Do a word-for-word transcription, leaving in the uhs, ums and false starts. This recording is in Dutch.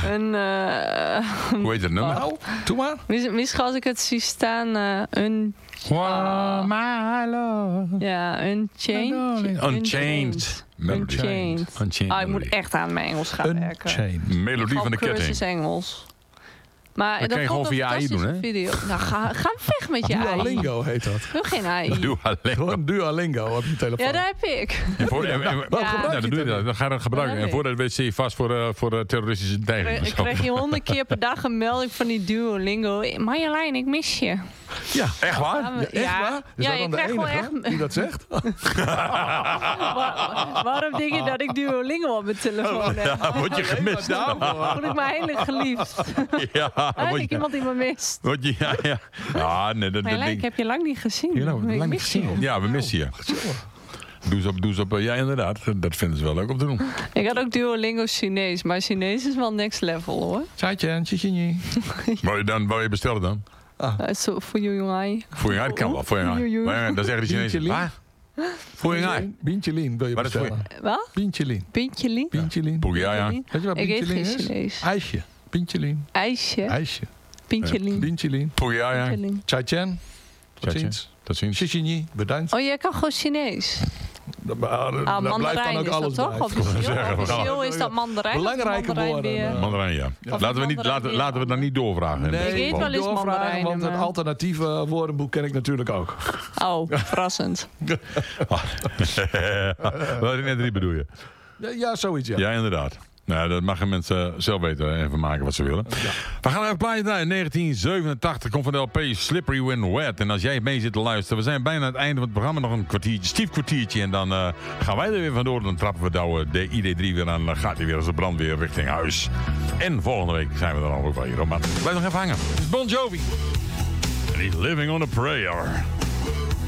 Een... Uh, Hoe heet het nummer? Nou, doe maar. Misschien als ik het zie staan... Uh, een... Oh, my love. Ja, Unchained. Unchained. Unchained. Unchained. Oh, ik moet echt aan mijn Engels gaan Unchained. werken. Melodie van de ketting. Cursus Engels. Maar dat kan je gewoon via A I doen, hè? Video. Nou, ga, ga weg met je A I. Duolingo heet dat. Doe geen A I. Duolingo. Gewoon Duolingo op je telefoon. Ja, daar heb ik. En voor, en, en, Wat ja. gebruik Ja, je dan doe je dat. Dan ga je dat gebruiken. Ja, en voordat je weet zie je vast voor, uh, voor uh, terroristische dreigingen. Ik krijg je honderd keer per dag een melding van die Duolingo. Marjolein, ik mis je. Ja, echt waar? Ja, echt ja. waar? Is Ja, dat dan de enige echt... die dat zegt? Waar, waarom denk je dat ik Duolingo op mijn telefoon heb? Ja, word je gemist. Voel ik me heilig geliefd. Ja, Eigenlijk je... iemand die me mist. Word je, ja, ja. Ja, nee, dat, Marjolein, ik heb je lang niet gezien. Je nou, lang niet gezien. Je. Ja, we missen je. Doe eens op, doe eens op. Ja, inderdaad. Dat vinden ze wel leuk om te doen. Ik had ook Duolingo Chinees, maar Chinees is wel next level, hoor. Tjaatje, tjitje. Wou je dan, wou je bestellen dan? Ah. Uh, so, voor Jojongai. Voor je kan wel. Voor je dan zeggen de Chinezen. Waar? Voor je Bintjelien wil je bestellen. Wat? Bintjelien. Bintjelien? Bintjelien. Ja, ja. Weet je wat Bintjelien is? Chinees. IJsje. Bintjelien. IJsje. IJsje. Bintjelien. Bintjelien. Ja, ja. Tjaatjen. Tot ziens. Tot ziens. Shishini. Bedankt. Oh, jij kan gewoon Chinees. Daar ah, blijft dan ook alles toch? bij. Officieel, officieel is dat mandarijn. Belangrijke woorden. Weer... Mandarijn, ja. ja. Laten, we niet, laten, laten we het dan niet doorvragen. Nee, ik eet wel eens mandarijn. Want het alternatieve woordenboek ken ik natuurlijk ook. Oh, verrassend. Wat net drie bedoel je? Ja, ja, zoiets, ja. Ja, inderdaad. Nou, dat mag mensen zelf weten en van maken wat ze willen. Ja. We gaan even plaatje draaien. negentien zevenentachtig komt van de L P Slippery When Wet. En als jij mee zit te luisteren, we zijn bijna aan het einde van het programma. Nog een kwartiertje, stief kwartiertje. En dan uh, gaan wij er weer vandoor. Dan trappen we douwe de I D drie weer aan. Dan gaat hij weer als de brandweer richting huis. En volgende week zijn we er al ook wel hier. Maar blijf nog even hangen. Bon Jovi. And he's living on a prayer.